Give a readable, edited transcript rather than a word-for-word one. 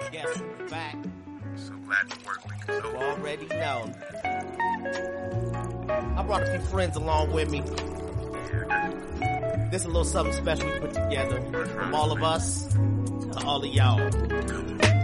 Guess who's back? So glad you worked with me. You already know. I brought a few friends along with me. This is a little something special we put together from all of us to all of y'all.